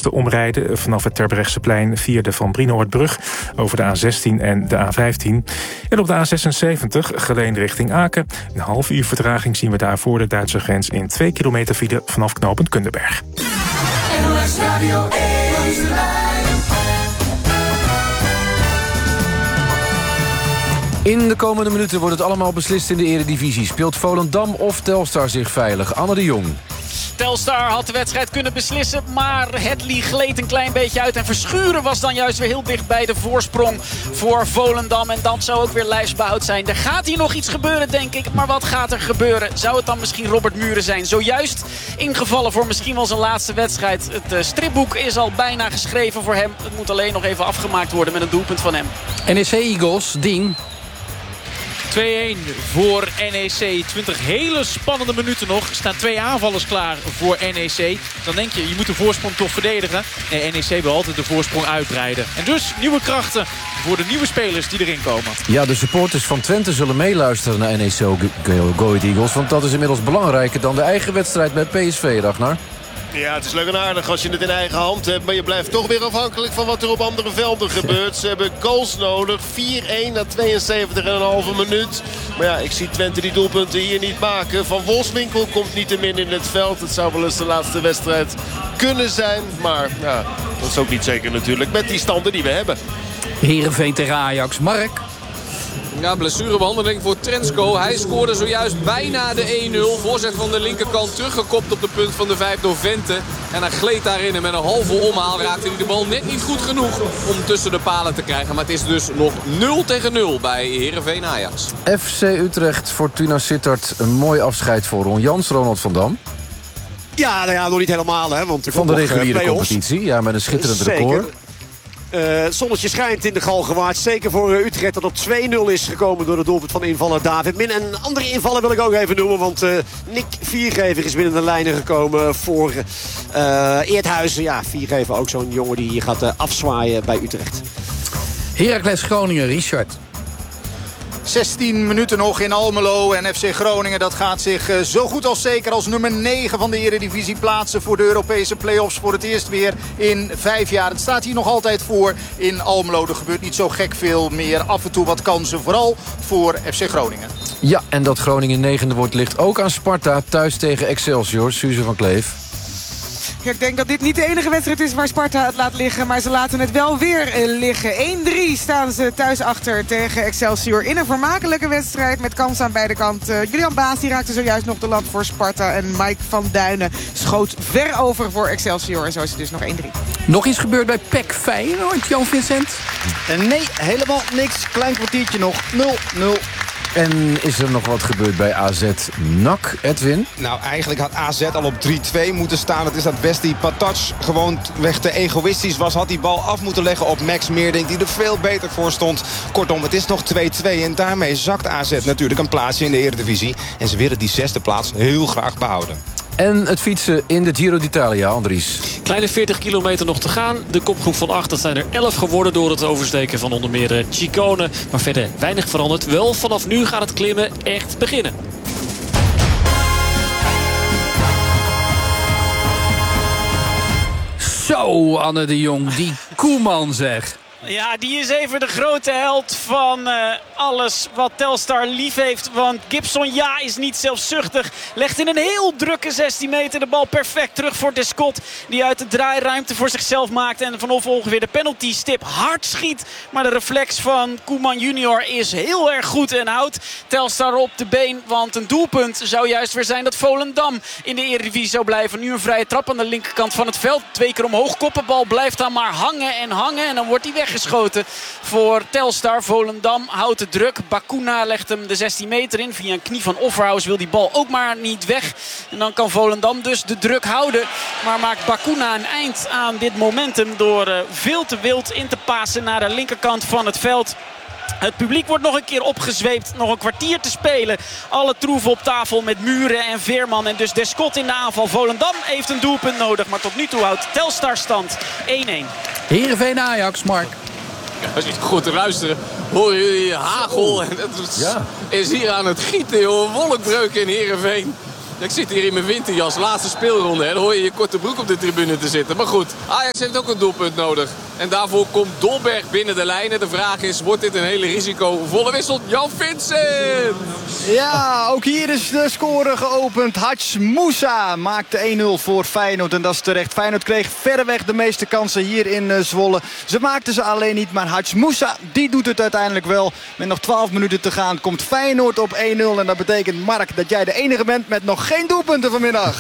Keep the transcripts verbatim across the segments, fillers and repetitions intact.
laatste omrijden vanaf het Terbrechtseplein via de Van Brienoordbrug over de A zestien en de A vijftien. En op de A zesenzeventig, Geleen richting Aken. Een half uur vertraging zien we daar voor de Duitse grens in twee kilometer file vanaf knooppunt Kunderberg. In de komende minuten wordt het allemaal beslist in de Eredivisie. Speelt Volendam of Telstar zich veilig? Anne de Jong. Telstar had de wedstrijd kunnen beslissen, maar Hedley gleed een klein beetje uit. En Verschuren was dan juist weer heel dicht bij de voorsprong voor Volendam. En dat zou ook weer lijfsbehoud zijn. Er gaat hier nog iets gebeuren, denk ik. Maar wat gaat er gebeuren? Zou het dan misschien Robert Muren zijn? Zojuist ingevallen voor misschien wel zijn laatste wedstrijd. Het uh, stripboek is al bijna geschreven voor hem. Het moet alleen nog even afgemaakt worden met een doelpunt van hem. N E C Eagles, Ding. twee-een voor N E C. twintig hele spannende minuten nog. Er staan twee aanvallers klaar voor N E C. Dan denk je, je moet de voorsprong toch verdedigen. Nee, N E C wil altijd de voorsprong uitbreiden. En dus nieuwe krachten voor de nieuwe spelers die erin komen. Ja, de supporters van Twente zullen meeluisteren naar N E C Go Ahead Eagles. Want dat is inmiddels belangrijker dan de eigen wedstrijd met P S V, Ragnar. Ja, het is leuk en aardig als je het in eigen hand hebt. Maar je blijft toch weer afhankelijk van wat er op andere velden gebeurt. Ze hebben goals nodig. vier-een na tweeënzeventig en een halve minuut. Maar ja, ik zie Twente die doelpunten hier niet maken. Van Wolfswinkel komt niet te min in het veld. Het zou wel eens de laatste wedstrijd kunnen zijn. Maar ja, dat is ook niet zeker natuurlijk. Met die standen die we hebben. Heerenveen tegen Ajax. Mark. Ja, blessurebehandeling voor Trensko. Hij scoorde zojuist bijna de één nul. Voorzet van de linkerkant teruggekopt op de punt van de vijf door Vente. En hij gleed daarin en met een halve omhaal raakte hij de bal net niet goed genoeg om tussen de palen te krijgen. Maar het is dus nog nul tegen nul bij Heerenveen Ajax. F C Utrecht, Fortuna Sittard. Een mooi afscheid voor Ron Jans, Ronald van Dam. Ja, nou ja, nog niet helemaal. Hè, want er van de reguliere uh, competitie, ja, met een schitterend Zeker. record. Uh, het zonnetje schijnt in de Galgenwaard. Zeker voor uh, Utrecht dat op twee nul is gekomen door het doelpunt van invaller David Min. En een andere invaller wil ik ook even noemen. Want uh, Nick Viergever is binnen de lijnen gekomen voor uh, Eerthuizen. Ja, Viergever ook zo'n jongen die hier gaat uh, afzwaaien bij Utrecht. Heracles Groningen, Richard. zestien minuten nog in Almelo en F C Groningen. Dat gaat zich uh, zo goed als zeker als nummer negen van de Eredivisie plaatsen voor de Europese play-offs. Voor het eerst weer in vijf jaar. Het staat hier nog altijd voor in Almelo. Er gebeurt niet zo gek veel meer. Af en toe wat kansen, vooral voor F C Groningen. Ja, en dat Groningen negende wordt ligt ook aan Sparta. Thuis tegen Excelsior, Suze van Kleef. Ja, ik denk dat dit niet de enige wedstrijd is waar Sparta het laat liggen. Maar ze laten het wel weer uh, liggen. één drie staan ze thuis achter tegen Excelsior. In een vermakelijke wedstrijd met kansen aan beide kanten. Uh, Julian Baas die raakte zojuist nog de lat voor Sparta. En Mike van Duinen schoot ver over voor Excelsior. En zo is het dus nog één drie. Nog iets gebeurd bij P E C Feyenoord, Jan Vincent? Uh, nee, helemaal niks. Klein kwartiertje nog. nul nul. En is er nog wat gebeurd bij A Z N A C, Edwin? Nou, eigenlijk had A Z al op drie twee moeten staan. Het is dat Westi Patac gewoon weg te egoïstisch was. Had die bal af moeten leggen op Max Meerdink, die er veel beter voor stond. Kortom, het is nog twee twee. En daarmee zakt A Z natuurlijk een plaatsje in de Eredivisie. En ze willen die zesde plaats heel graag behouden. En het fietsen in de Giro d'Italia, Andries. Kleine veertig kilometer nog te gaan. De kopgroep van acht, dat zijn er elf geworden door het oversteken van onder meer Ciccone. Maar verder weinig veranderd. Wel, vanaf nu gaat het klimmen echt beginnen. Zo, Anne de Jong, die Koeman zeg. Ja, die is even de grote held van uh, alles wat Telstar lief heeft. Want Gibson, ja, is niet zelfzuchtig. Legt in een heel drukke zestien meter de bal perfect terug voor Descott. Die uit de draairuimte voor zichzelf maakt. En vanaf ongeveer de penalty stip hard schiet. Maar de reflex van Koeman junior is heel erg goed. En houdt Telstar op de been. Want een doelpunt zou juist weer zijn dat Volendam in de Eredivisie zou blijven. Nu een vrije trap aan de linkerkant van het veld. Twee keer omhoog koppen. Bal blijft dan maar hangen en hangen. En dan wordt hij weg. Geschoten voor Telstar. Volendam houdt de druk. Bakuna legt hem de zestien meter in. Via een knie van Offerhaus wil die bal ook maar niet weg. En dan kan Volendam dus de druk houden. Maar maakt Bakuna een eind aan dit momentum door uh, veel te wild in te pasen naar de linkerkant van het veld. Het publiek wordt nog een keer opgezweept. Nog een kwartier te spelen. Alle troeven op tafel met Muren en Veerman. En dus Descott in de aanval. Volendam heeft een doelpunt nodig. Maar tot nu toe houdt Telstar stand één één. Heerenveen Ajax, Mark. Als je goed te luisteren, horen jullie hagel. En het is, ja. is hier aan het gieten, joh. Wolkbreuk in Heerenveen. Ik zit hier in mijn winterjas, laatste speelronde. Hè. Dan hoor je je korte broek op de tribune te zitten. Maar goed, Ajax heeft ook een doelpunt nodig. En daarvoor komt Dolberg binnen de lijnen. De vraag is, wordt dit een hele risicovolle wissel? Jan Vincent! Ja, ook hier is de score geopend. Hadj Moussa maakte één nul voor Feyenoord en dat is terecht. Feyenoord kreeg verreweg de meeste kansen hier in uh, Zwolle. Ze maakten ze alleen niet, maar Hadj Moussa die doet het uiteindelijk wel. Met nog twaalf minuten te gaan komt Feyenoord op één nul. En dat betekent, Mark, dat jij de enige bent met nog geen doelpunten vanmiddag.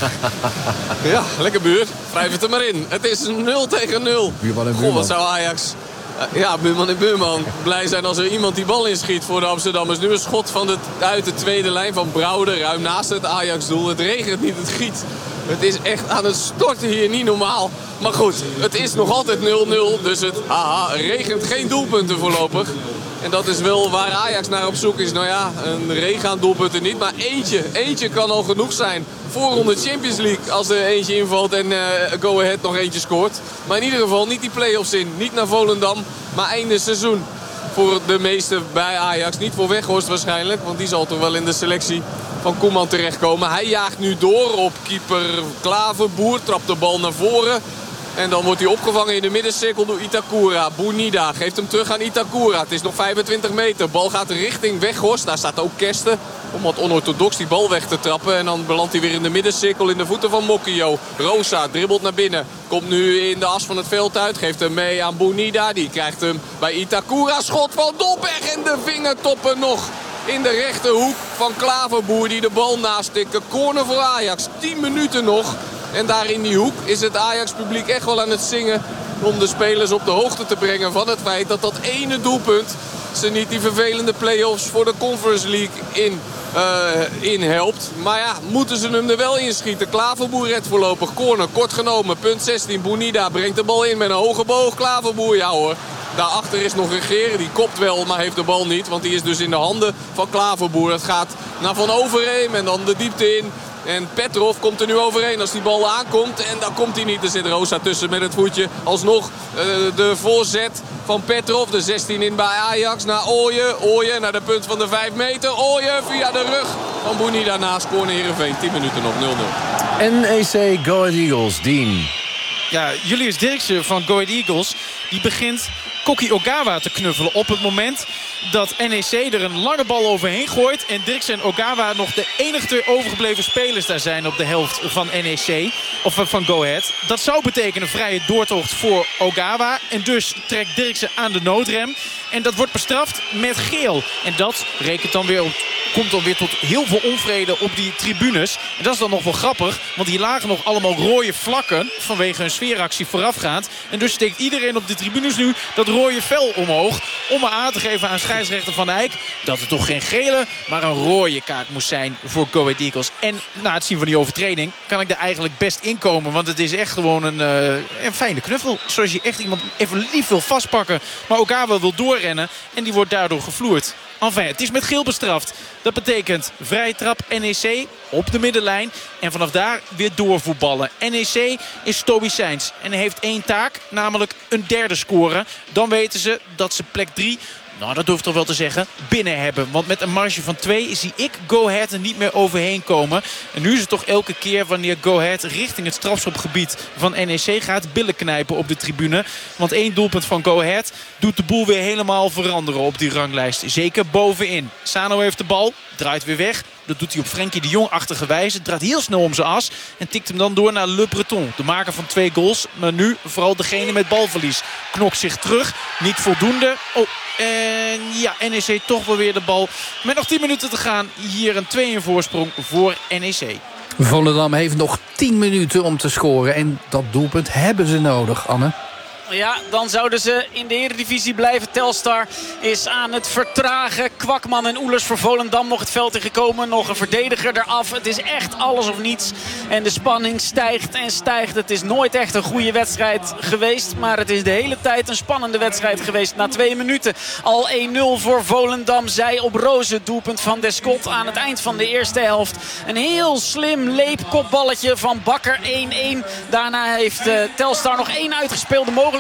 Ja, lekker buurt. Wrijf het er maar in. Het is nul tegen nul. Buurman en buurman. Goh, wat zou Ajax... Ja, buurman en buurman. Blij zijn als er iemand die bal inschiet voor de Amsterdammers. Nu een schot van de, uit de tweede lijn van Brouwer. Ruim naast het Ajax-doel. Het regent niet, het giet. Het is echt aan het storten hier, niet normaal. Maar goed, het is nog altijd nul nul. Dus het haha, regent geen doelpunten voorlopig. En dat is wel waar Ajax naar op zoek is. Nou ja, een regen aan doelpunten niet. Maar eentje, eentje kan al genoeg zijn. Voorronde Champions League als er eentje invalt en uh, Go Ahead nog eentje scoort. Maar in ieder geval niet die play-offs in. Niet naar Volendam, maar einde seizoen. Voor de meesten bij Ajax. Niet voor Weghorst waarschijnlijk. Want die zal toch wel in de selectie van Koeman terechtkomen. Hij jaagt nu door op keeper Klaverboer. Trapt de bal naar voren. En dan wordt hij opgevangen in de middencirkel door Itakura. Bounida geeft hem terug aan Itakura. Het is nog vijfentwintig meter. Bal gaat richting Weghorst. Daar staat ook Kersten. Om wat onorthodox die bal weg te trappen. En dan belandt hij weer in de middencirkel in de voeten van Mokio. Rosa dribbelt naar binnen. Komt nu in de as van het veld uit. Geeft hem mee aan Bounida. Die krijgt hem bij Itakura. Schot van Dolberg en de vingertoppen nog. In de rechterhoek van Klaverboer die de bal nastikt. Corner voor Ajax. tien minuten nog. En daar in die hoek is het Ajax-publiek echt wel aan het zingen om de spelers op de hoogte te brengen van het feit dat dat ene doelpunt ze niet die vervelende play-offs voor de Conference League in, uh, in helpt. Maar ja, moeten ze hem er wel inschieten. Klaverboer redt voorlopig. Corner, kort genomen. Punt zestien. Bounida brengt de bal in met een hoge boog. Klaverboer, ja hoor. Daarachter is nog Regeren. Die kopt wel, maar heeft de bal niet. Want die is dus in de handen van Klaverboer. Het gaat naar Van Overheem en dan de diepte in. En Petrov komt er nu overheen als die bal aankomt. En daar komt hij niet. Er zit Rosa tussen met het voetje. Alsnog uh, de voorzet van Petrov. De zestien in bij Ajax naar Ooyen. Ooyen naar de punt van de vijf meter. Ooyen via de rug van Bounida naast corner Heerenveen. tien minuten nog nul nul. N E C Go Ahead Eagles, Dean. Ja, Julius Dirksen van Go Ahead Eagles die begint Koki Ogawa te knuffelen op het moment dat N E C er een lange bal overheen gooit. En Dirksen en Ogawa nog de enige overgebleven spelers daar zijn op de helft van N E C. Of van Go Ahead. Dat zou betekenen vrije doortocht voor Ogawa. En dus trekt Dirksen aan de noodrem. En dat wordt bestraft met geel. En dat rekent dan weer op, komt dan weer tot heel veel onvrede op die tribunes. En dat is dan nog wel grappig. Want hier lagen nog allemaal rode vlakken vanwege een sfeeractie voorafgaand. En dus steekt iedereen op de tribunes nu dat rode vel omhoog. Om maar aan te geven aan scheidsrechter Van Eyck dat het toch geen gele, maar een rode kaart moest zijn voor Go Ahead Eagles. En na het zien van die overtreding kan ik er eigenlijk best inkomen. Want het is echt gewoon een, uh, een fijne knuffel. Zoals je echt iemand even lief wil vastpakken. Maar Ogawa wil doorrennen en die wordt daardoor gevloerd. Enfin, het is met geel bestraft. Dat betekent vrije trap N E C op de middenlijn. En vanaf daar weer doorvoetballen. N E C is stoïcijns. En heeft één taak, namelijk een derde scoren. Dan weten ze dat ze plek drie... Nou, dat durf ik toch wel te zeggen, binnen hebben. Want met een marge van twee zie ik Go Ahead er niet meer overheen komen. En nu is het toch elke keer wanneer Go Ahead richting het strafschopgebied van N E C gaat, billen knijpen op de tribune. Want één doelpunt van Go Ahead doet de boel weer helemaal veranderen op die ranglijst. Zeker bovenin. Sano heeft de bal, draait weer weg. Dat doet hij op Frenkie de Jong-achtige wijze. Draait heel snel om zijn as. En tikt hem dan door naar Le Breton. De maker van twee goals. Maar nu vooral degene met balverlies. Knokt zich terug. Niet voldoende. Oh, en ja, N E C toch wel weer de bal. Met nog tien minuten te gaan. Hier een twee-een voorsprong voor N E C. Volendam heeft nog tien minuten om te scoren. En dat doelpunt hebben ze nodig, Anne. Ja, dan zouden ze in de Eredivisie blijven. Telstar is aan het vertragen. Kwakman en Oelers voor Volendam nog het veld ingekomen. Nog een verdediger eraf. Het is echt alles of niets. En de spanning stijgt en stijgt. Het is nooit echt een goede wedstrijd geweest. Maar het is de hele tijd een spannende wedstrijd geweest. Na twee minuten al één nul voor Volendam. Zij op Rozen, doelpunt van Descott aan het eind van de eerste helft. Een heel slim leepkopballetje van Bakker, één één. Daarna heeft uh, Telstar nog één uitgespeelde mogelijkheid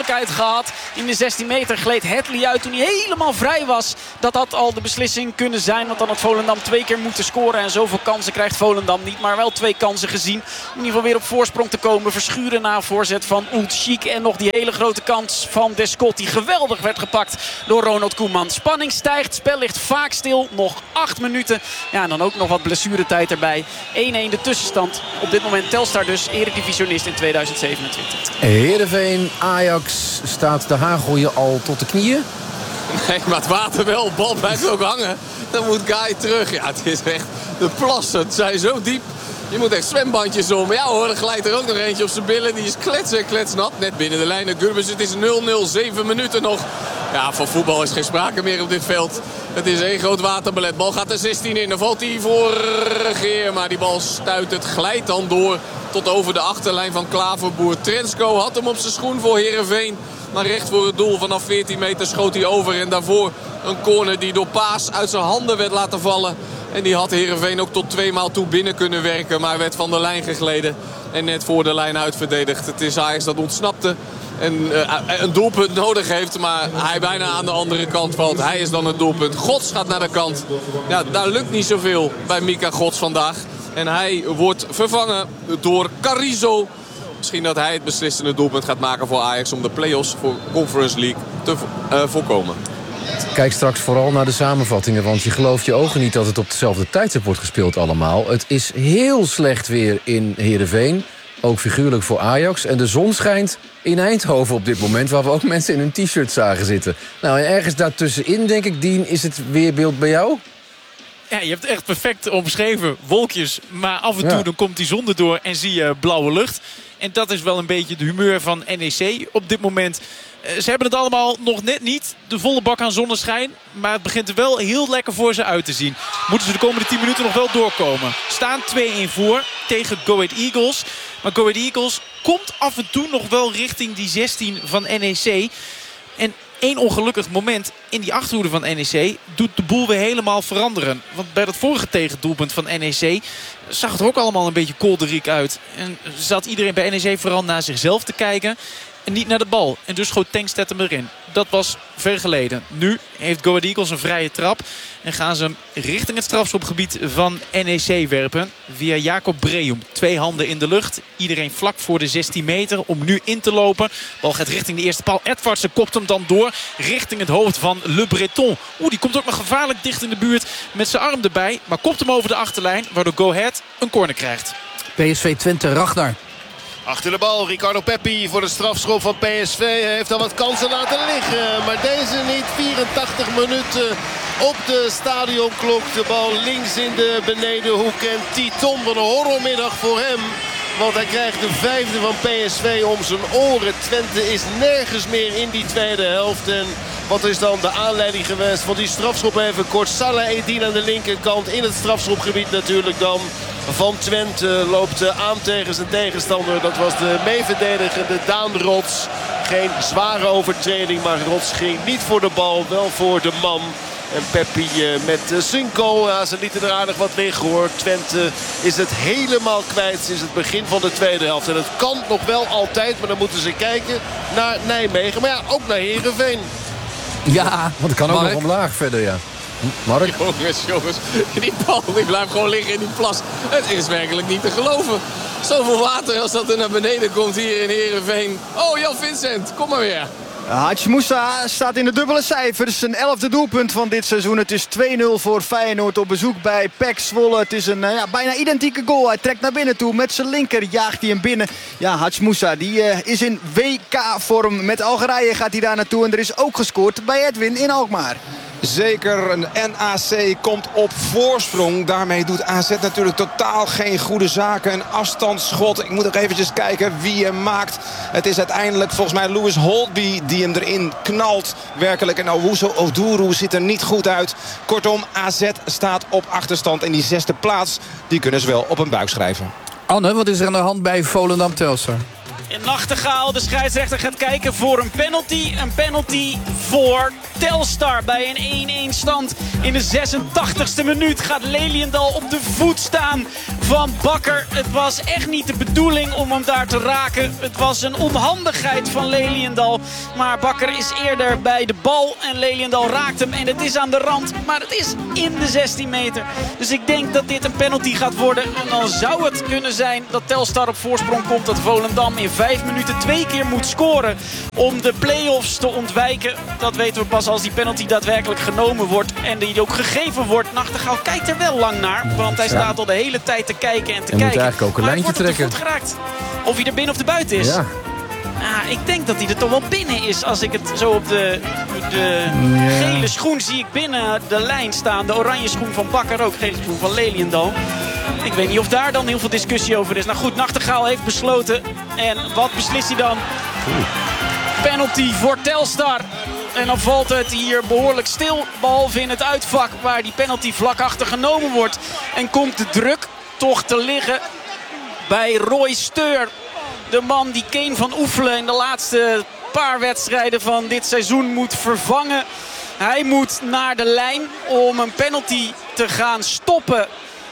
mogelijkheid gehad. In de zestien meter gleed Hadley uit toen hij helemaal vrij was. Dat had al de beslissing kunnen zijn. Want dan had Volendam twee keer moeten scoren. En zoveel kansen krijgt Volendam niet. Maar wel twee kansen gezien. Om in ieder geval weer op voorsprong te komen. Verschuren na een voorzet van Ultschik. En nog die hele grote kans van Descott. Die geweldig werd gepakt door Ronald Koeman. Spanning stijgt. Spel ligt vaak stil. Nog acht minuten. Ja, en dan ook nog wat blessuretijd erbij. één-één de tussenstand. Op dit moment Telstar dus eredivisionist in tweeduizend zevenentwintig. Heerenveen, Ajax, staat de hagel al tot de knieën? Nee, maar het water wel. De bal blijft ook hangen. Dan moet Guy terug. Ja, het is echt... De plassen, het zijn zo diep. Je moet echt zwembandjes om. Ja hoor, er glijdt er ook nog eentje op zijn billen. Die is klets en kletsnat. Net binnen de lijnen. Gurbus, het is nul nul. Zeven minuten nog. Ja, van voetbal is geen sprake meer op dit veld. Het is één groot waterballet. Bal gaat er zestien in. Dan valt hij voor Geer. Maar die bal stuit. Het glijdt dan door tot over de achterlijn van Klaverboer. Trensko had hem op zijn schoen voor Heerenveen. Maar recht voor het doel vanaf veertien meter schoot hij over. En daarvoor een corner die door Paas uit zijn handen werd laten vallen. En die had Heerenveen ook tot twee maal toe binnen kunnen werken. Maar werd van de lijn gegleden. En net voor de lijn uitverdedigd. Het is Ajax dat ontsnapte. En uh, een doelpunt nodig heeft. Maar hij bijna aan de andere kant valt. Hij is dan het doelpunt. Gods gaat naar de kant. Ja, daar lukt niet zoveel bij Mika Gods vandaag. En hij wordt vervangen door Carrizo. Misschien dat hij het beslissende doelpunt gaat maken voor Ajax om de play-offs voor Conference League te uh, voorkomen. Kijk straks vooral naar de samenvattingen, want je gelooft je ogen niet dat het op dezelfde tijdstip wordt gespeeld allemaal. Het is heel slecht weer in Heerenveen, ook figuurlijk voor Ajax. En de zon schijnt in Eindhoven op dit moment, waar we ook mensen in hun t-shirt zagen zitten. Nou, en ergens daartussenin, denk ik, Dien, is het weerbeeld bij jou? Ja, je hebt het echt perfect omschreven. Wolkjes, maar af en toe ja. dan komt die zon erdoor en zie je blauwe lucht. En dat is wel een beetje de humeur van N E C op dit moment. Ze hebben het allemaal nog net niet. De volle bak aan zonneschijn. Maar het begint er wel heel lekker voor ze uit te zien. Moeten ze de komende tien minuten nog wel doorkomen. Staan twee-één voor tegen Go Ahead Eagles. Maar Go Ahead Eagles komt af en toe nog wel richting die zestien van N E C. En één ongelukkig moment in die achterhoede van N E C doet de boel weer helemaal veranderen. Want bij dat vorige tegendoelpunt van N E C zag het er ook allemaal een beetje kolderiek uit. En zat iedereen bij N E C vooral naar zichzelf te kijken en niet naar de bal. En dus schoot Tankstedt hem erin. Dat was ver geleden. Nu heeft Go Ahead Eagles een vrije trap. En gaan ze hem richting het strafschopgebied van N E C werpen. Via Jacob Breum. Twee handen in de lucht. Iedereen vlak voor de zestien meter om nu in te lopen. Bal gaat richting de eerste paal. Edwardsen kopt hem dan door. Richting het hoofd van Le Breton. Oeh, die komt ook nog gevaarlijk dicht in de buurt. Met zijn arm erbij. Maar kopt hem over de achterlijn. Waardoor Go Ahead een corner krijgt. P S V Twente, Ragnar. Achter de bal, Ricardo Peppi voor de strafschop van P S V. Hij heeft al wat kansen laten liggen, maar deze niet. vierentachtig minuten op de stadionklok. De bal links in de benedenhoek. En Titon, wat een horrormiddag voor hem. Want hij krijgt de vijfde van P S V om zijn oren. Twente is nergens meer in die tweede helft. En wat is dan de aanleiding geweest van die strafschop? Even kort. Salah Eddin aan de linkerkant in het strafschopgebied natuurlijk dan. Van Twente loopt aan tegen zijn tegenstander. Dat was de meeverdedigende Daan Rots. Geen zware overtreding, maar Rots ging niet voor de bal, wel voor de man. En Peppi met Sunko, ja, ze lieten er aardig wat liggen hoor. Twente is het helemaal kwijt sinds het begin van de tweede helft. En het kan nog wel altijd, maar dan moeten ze kijken naar Nijmegen. Maar ja, ook naar Heerenveen. Ja, want het kan ook Mark. nog omlaag verder, ja. Mark? Jongens, jongens, die bal die blijft gewoon liggen in die plas. Het is werkelijk niet te geloven. Zoveel water als dat er naar beneden komt hier in Heerenveen. Oh, Jan Vincent, kom maar weer. Hadj Moussa staat in de dubbele cijfers. Zijn elfde doelpunt van dit seizoen. Het is twee nul voor Feyenoord op bezoek bij P E C Zwolle. Het is een ja, bijna identieke goal. Hij trekt naar binnen toe. Met zijn linker jaagt hij hem binnen. Ja, Hadj Moussa die, uh, is in W K-vorm. Met Algerije gaat hij daar naartoe. En er is ook gescoord bij Edwin in Alkmaar. Zeker, een N A C komt op voorsprong. Daarmee doet A Z natuurlijk totaal geen goede zaken. Een afstandsschot. Ik moet nog eventjes kijken wie hem maakt. Het is uiteindelijk volgens mij Lewis Holtby die hem erin knalt. Werkelijk. En Owusu Oduru ziet er niet goed uit. Kortom, A Z staat op achterstand. En die zesde plaats, die kunnen ze wel op een buik schrijven. Anne, wat is er aan de hand bij Volendam Telstar? Nachtegaal, de scheidsrechter, gaat kijken voor een penalty. Een penalty voor Telstar bij een één-één stand. In de zesentachtigste minuut gaat Leliendal op de voet staan van Bakker. Het was echt niet de bedoeling om hem daar te raken. Het was een onhandigheid van Leliendal. Maar Bakker is eerder bij de bal en Leliendal raakt hem. En het is aan de rand, maar het is in de zestien meter. Dus ik denk dat dit een penalty gaat worden. En dan zou het kunnen zijn dat Telstar op voorsprong komt. Dat Volendam in vijf minuten twee keer moet scoren om de play-offs te ontwijken. Dat weten we pas als die penalty daadwerkelijk genomen wordt en die ook gegeven wordt. Nachtegaal kijkt er wel lang naar, want hij staat al de hele tijd te kijken en te en kijken. moet eigenlijk ook een maar lijntje wordt trekken. Goed geraakt. Of hij er binnen of er buiten is. Ja. Ah, ik denk dat hij er toch wel binnen is. Als ik het zo op de, de Ja. gele schoen zie ik binnen de lijn staan. De oranje schoen van Bakker ook. Gele schoen van Leliendal. Ik weet niet of daar dan heel veel discussie over is. Nou goed, Nachtegaal heeft besloten. En wat beslist hij dan? Oeh. Penalty voor Telstar. En dan valt het hier behoorlijk stil. Behalve in het uitvak waar die penalty vlak achter genomen wordt. En komt de druk toch te liggen bij Roy Steur. De man die Kane van Oefelen in de laatste paar wedstrijden van dit seizoen moet vervangen. Hij moet naar de lijn om een penalty te gaan stoppen.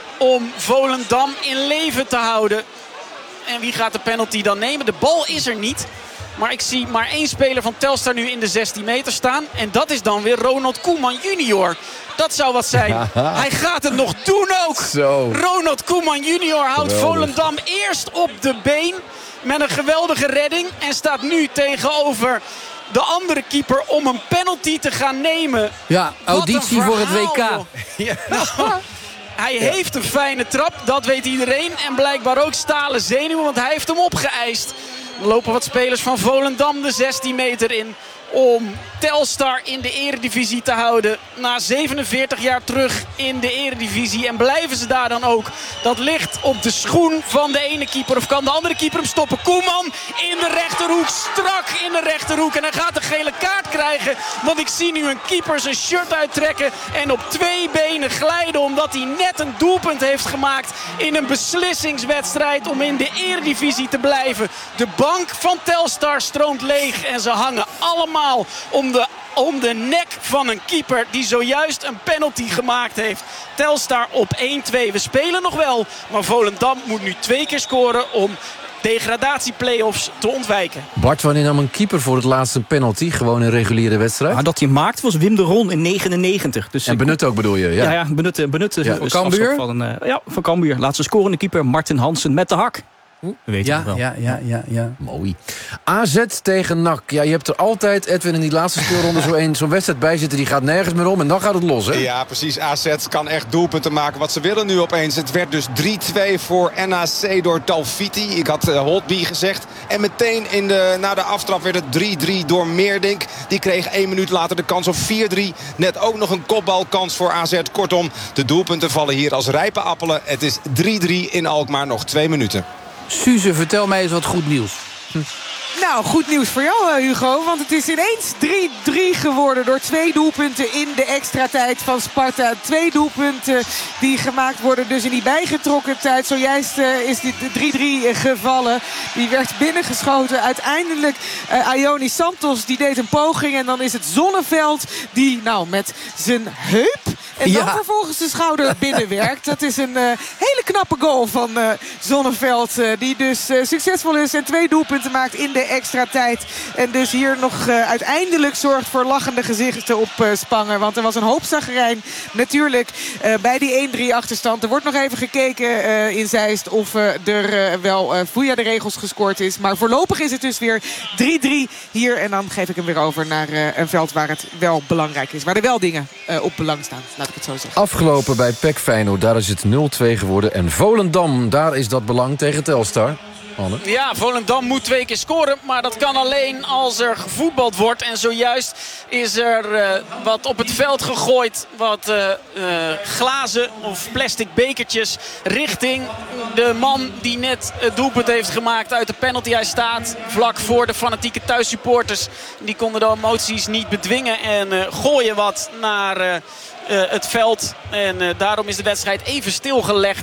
Om Volendam in leven te houden. En wie gaat de penalty dan nemen? De bal is er niet. Maar ik zie maar één speler van Telstar nu in de zestien meter staan. En dat is dan weer Ronald Koeman junior. Dat zou wat zijn. Hij gaat het nog doen ook. Zo. Ronald Koeman junior houdt Geweldig. Volendam eerst op de been. Met een geweldige redding. En staat nu tegenover de andere keeper om een penalty te gaan nemen. Ja, auditie voor het W K. Ja. Nou, hij heeft een fijne trap, dat weet iedereen. En blijkbaar ook stalen zenuwen, want hij heeft hem opgeëist. Er lopen wat spelers van Volendam de zestien meter in om Telstar in de eredivisie te houden. Na zevenenveertig jaar terug in de eredivisie. En blijven ze daar dan ook. Dat ligt op de schoen van de ene keeper. Of kan de andere keeper hem stoppen? Koeman in de rechterhoek. Strak in de rechterhoek. En hij gaat een gele kaart krijgen. Want ik zie nu een keeper zijn shirt uittrekken. En op twee benen glijden. Omdat hij net een doelpunt heeft gemaakt in een beslissingswedstrijd om in de eredivisie te blijven. De bank van Telstar stroomt leeg. En ze hangen allemaal om de, om de nek van een keeper die zojuist een penalty gemaakt heeft. Telstar op één twee. We spelen nog wel, maar Volendam moet nu twee keer scoren om degradatieplayoffs te ontwijken. Bart, wanneer nam een keeper voor het laatst een penalty? Gewoon een reguliere wedstrijd? Maar dat hij maakt was Wim de Ron in negenennegentig. Dus en Benut ook bedoel je? Ja, ja, ja Benut, Benut ja, van Cambuur? Van, uh, ja, van Cambuur. Laatste scorende keeper Martin Hansen met de hak. Weet ja, je wel. ja, ja, ja, ja. Mooi. A Z tegen N A C. Ja, je hebt er altijd, Edwin, in die laatste speelronde zo een, zo'n wedstrijd bij zitten. Die gaat nergens meer om en dan gaat het los, hè? Ja, precies. A Z kan echt doelpunten maken. Wat ze willen nu opeens. Het werd dus drie twee voor N A C door Dalfiti. Ik had uh, Holtby gezegd. En meteen in de, na de aftrap werd het drie drie door Meerdink. Die kreeg één minuut later de kans op vier drie. Net ook nog een kopbalkans voor A Z. Kortom, de doelpunten vallen hier als rijpe appelen. Het is drie drie in Alkmaar. Nog twee minuten. Suze, vertel mij eens wat goed nieuws. Hm. Nou, goed nieuws voor jou, Hugo. Want het is ineens drie drie geworden door twee doelpunten in de extra tijd van Sparta. Twee doelpunten die gemaakt worden dus in die bijgetrokken tijd. Zojuist uh, is dit drie drie gevallen. Die werd binnengeschoten. Uiteindelijk uh, Ioni Santos die deed een poging. En dan is het Zonneveld die nou met zijn heup en dan ja. vervolgens de schouder binnenwerkt. Dat is een uh, hele knappe goal van uh, Zonneveld. Uh, die dus uh, succesvol is en twee doelpunten maakt in de extra tijd. En dus hier nog uh, uiteindelijk zorgt voor lachende gezichten op uh, Spanger. Want er was een hoop zagerijn natuurlijk uh, bij die één drie achterstand. Er wordt nog even gekeken uh, in Zeist of uh, er uh, wel uh, via de regels gescoord is. Maar voorlopig is het dus weer drie drie hier. En dan geef ik hem weer over naar uh, een veld waar het wel belangrijk is. Waar er wel dingen uh, op belang staan. Laat ik het zo zeggen. Afgelopen bij P E C Feyenoord, daar is het nul twee geworden. En Volendam, daar is dat belang tegen Telstar. Anne. Ja, Volendam moet twee keer scoren. Maar dat kan alleen als er gevoetbald wordt. En zojuist is er uh, wat op het veld gegooid. Wat uh, uh, glazen of plastic bekertjes richting de man die net het doelpunt heeft gemaakt uit de penalty. Hij staat vlak voor de fanatieke thuissupporters. Die konden de emoties niet bedwingen en uh, gooien wat naar uh, uh, het veld. En uh, daarom is de wedstrijd even stilgelegd.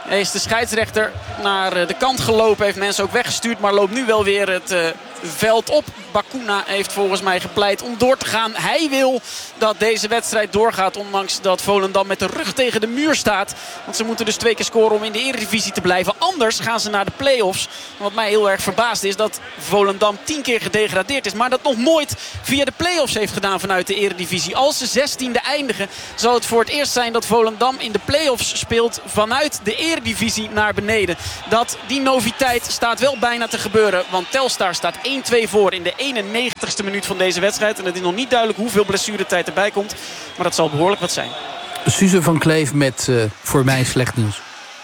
is de scheidsrechter naar de kant gelopen. Heeft mensen ook weggestuurd. Maar loopt nu wel weer het uh, veld op. Bakuna heeft volgens mij gepleit om door te gaan. Hij wil dat deze wedstrijd doorgaat. Ondanks dat Volendam met de rug tegen de muur staat. Want ze moeten dus twee keer scoren om in de Eredivisie te blijven. Anders gaan ze naar de play-offs. Wat mij heel erg verbaasd is dat Volendam tien keer gedegradeerd is. Maar dat nog nooit via de play-offs heeft gedaan vanuit de Eredivisie. Als ze zestiende eindigen zal het voor het eerst zijn dat Volendam in de play-offs speelt vanuit de Eredivisie naar beneden. Dat, die noviteit staat wel bijna te gebeuren. Want Telstar staat één twee voor in de eenennegentigste minuut van deze wedstrijd. En het is nog niet duidelijk hoeveel blessuretijd erbij komt. Maar dat zal behoorlijk wat zijn. Suze van Kleef met uh, voor mij slecht nieuws.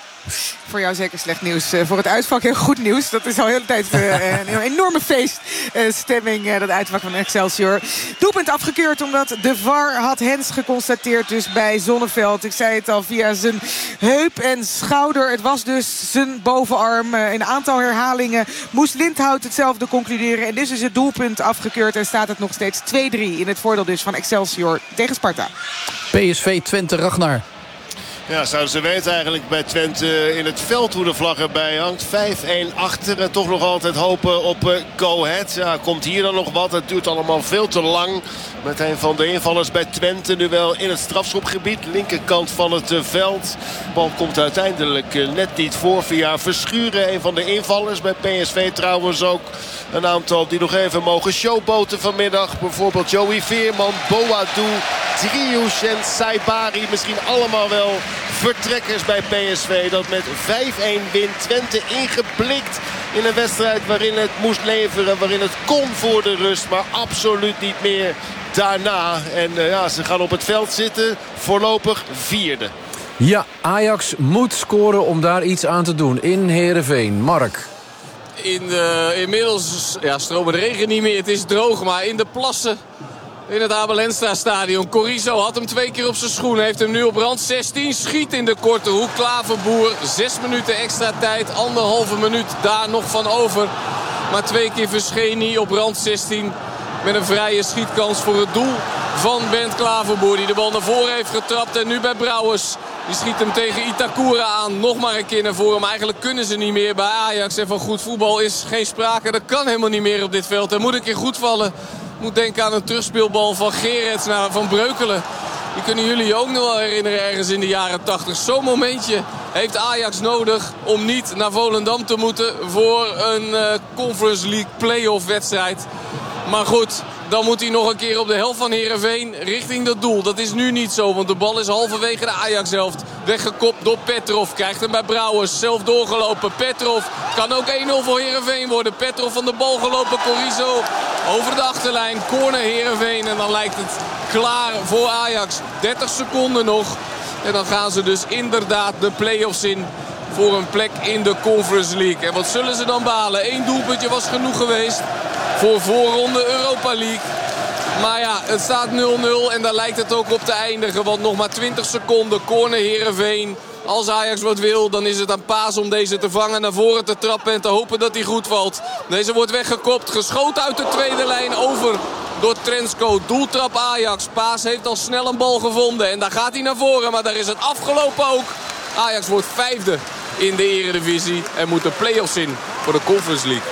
Voor jou zeker slecht nieuws. Uh, voor het uitvak heel goed nieuws. Dat is al de hele tijd uh, een enorme feeststemming, uh, dat uitvak van Excelsior. Doelpunt afgekeurd omdat de V A R had hens geconstateerd dus bij Zonneveld. Ik zei het al, via zijn heup en schouder. Het was dus zijn bovenarm. Uh, in een aantal herhalingen moest Lindhout hetzelfde concluderen. En dus is het doelpunt afgekeurd en staat het nog steeds twee drie in het voordeel dus van Excelsior tegen Sparta. P S V Twente, Ragnar. Ja, zouden ze weten eigenlijk bij Twente in het veld hoe de vlag erbij hangt. vijf een achter en toch nog altijd hopen op uh, Go Ahead. Ja, komt hier dan nog wat? Het duurt allemaal veel te lang. Met een van de invallers bij Twente nu wel in het strafschopgebied. Linkerkant van het uh, veld. De bal komt uiteindelijk uh, net niet voor via Verschuren. Een van de invallers bij P S V trouwens ook. Een aantal die nog even mogen showboten vanmiddag. Bijvoorbeeld Joey Veerman, Boadou, Driouche en Saibari. Misschien allemaal wel vertrekkers bij P S V. Dat met vijf een wint. Twente ingeblikt in een wedstrijd waarin het moest leveren. Waarin het kon voor de rust. Maar absoluut niet meer daarna. En uh, ja, ze gaan op het veld zitten. Voorlopig vierde. Ja, Ajax moet scoren om daar iets aan te doen. In Heerenveen. Mark. In de, inmiddels ja, stromen de regen niet meer. Het is droog, maar in de plassen in het Abel Enstra stadion. Corrizo had hem twee keer op zijn schoen. Heeft hem nu op rand zestien. Schiet in de korte hoek. Klaverboer. Zes minuten extra tijd. Anderhalve minuut daar nog van over. Maar twee keer verscheen hij op rand zestien. Met een vrije schietkans voor het doel van Bent Klaverboer. Die de bal naar voren heeft getrapt. En nu bij Brouwers. Die schiet hem tegen Itakura aan. Nog maar een keer naar voren. Maar eigenlijk kunnen ze niet meer bij Ajax. En van goed voetbal is geen sprake. Dat kan helemaal niet meer op dit veld. Er moet een keer goed vallen. Moet denken aan een terugspeelbal van Gerets naar Van Breukelen. Die kunnen jullie ook nog wel herinneren ergens in de jaren tachtig. Zo'n momentje heeft Ajax nodig om niet naar Volendam te moeten voor een uh, Conference League play-off wedstrijd. Maar goed, dan moet hij nog een keer op de helft van Heerenveen richting dat doel. Dat is nu niet zo, want de bal is halverwege de Ajax-helft. Weggekopt door Petrov. Krijgt hem bij Brouwers. Zelf doorgelopen. Petrov kan ook één nul voor Heerenveen worden. Petrov van de bal gelopen. Corrizo over de achterlijn. Corner Heerenveen. En dan lijkt het klaar voor Ajax. dertig seconden nog. En dan gaan ze dus inderdaad de play-offs in voor een plek in de Conference League. En wat zullen ze dan balen? Eén doelpuntje was genoeg geweest voor voorronde Europa League. Maar ja, het staat nul nul en daar lijkt het ook op te eindigen. Want nog maar twintig seconden, corner Heerenveen. Als Ajax wat wil, dan is het aan Paas om deze te vangen, naar voren te trappen en te hopen dat hij goed valt. Deze wordt weggekopt, geschoten uit de tweede lijn over door Trensko. Doeltrap Ajax. Paas heeft al snel een bal gevonden en daar gaat hij naar voren. Maar daar is het afgelopen ook. Ajax wordt vijfde in de Eredivisie en moet de play-offs in voor de Conference League.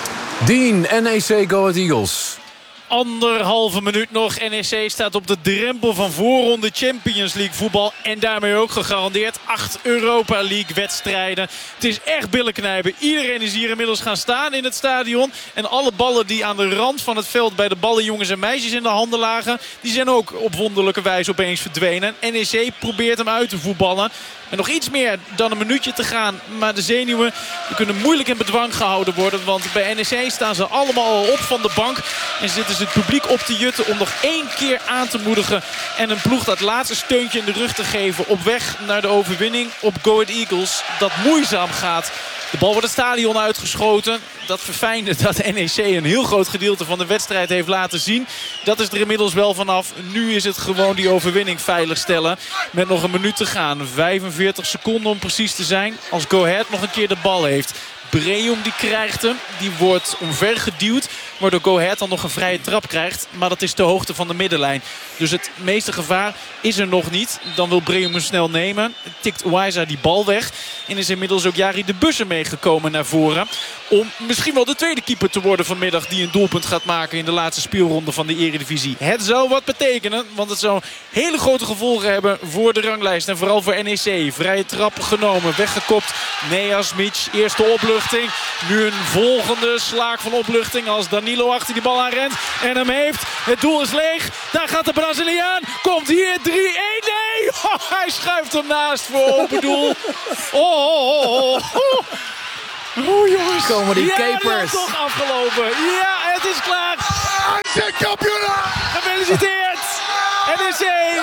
Dien, N E C Go Ahead Eagles. Anderhalve minuut nog. N E C staat op de drempel van voorronde Champions League voetbal. En daarmee ook gegarandeerd acht Europa League wedstrijden. Het is echt billenknijpen. Iedereen is hier inmiddels gaan staan in het stadion. En alle ballen die aan de rand van het veld bij de ballenjongens en meisjes in de handen lagen, die zijn ook op wonderlijke wijze opeens verdwenen. N E C probeert hem uit te voetballen. En nog iets meer dan een minuutje te gaan. Maar de zenuwen die kunnen moeilijk in bedwang gehouden worden. Want bij N E C staan ze allemaal al op van de bank. En zitten ze het publiek op te jutten om nog één keer aan te moedigen. En een ploeg dat laatste steuntje in de rug te geven. Op weg naar de overwinning op Go Ahead Eagles. Dat moeizaam gaat. De bal wordt het stadion uitgeschoten. Dat verfijnde dat N E C een heel groot gedeelte van de wedstrijd heeft laten zien. Dat is er inmiddels wel vanaf. Nu is het gewoon die overwinning veiligstellen. Met nog een minuut te gaan. vijfenveertig seconden om precies te zijn. Als Go Ahead nog een keer de bal heeft. Breum die krijgt hem. Die wordt omver geduwd Waardoor Go Ahead dan nog een vrije trap krijgt. Maar dat is de hoogte van de middenlijn. Dus het meeste gevaar is er nog niet. Dan wil Breum hem snel nemen. Tikt Uwaiza die bal weg. En is inmiddels ook Jari de Busse meegekomen naar voren. Om misschien wel de tweede keeper te worden vanmiddag. Die een doelpunt gaat maken in de laatste speelronde van de Eredivisie. Het zou wat betekenen. Want het zou hele grote gevolgen hebben voor de ranglijst. En vooral voor N E C. Vrije trap genomen. Weggekopt. Neasmic. Eerste opluchting. Nu een volgende slaak van opluchting. Als Danilo achter die bal aanrent. En hem heeft. Het doel is leeg. Daar gaat de Braziliaan. Komt hier drie-een. Nee. Oh, hij schuift hem naast voor open doel. Oh, oh, oh, oh. Oh jongens. Komen die ja, capers. Ja, toch afgelopen. Ja, het is klaar. De kampioen. Gefeliciteerd. N E C.